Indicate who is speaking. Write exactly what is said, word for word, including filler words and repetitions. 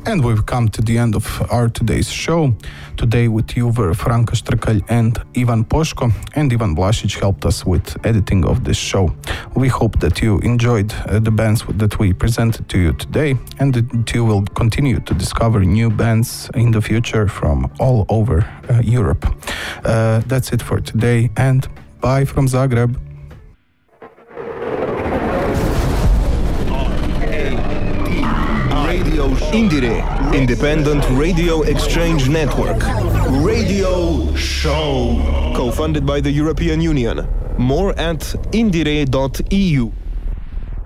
Speaker 1: And we've come to the end of our today's show. Today with you were Franka Štrkalj and Ivan Poško, and Ivan Vlašić helped us with editing of this show. We hope that you enjoyed uh, the bands that we presented to you today, and that you will continue to discover new bands in the future from all over uh, Europe. Uh, that's it for today, and bye from Zagreb.
Speaker 2: Indire, Independent Radio Exchange Network. Radio Show. Co-funded by the European Union. More at indire dot e u.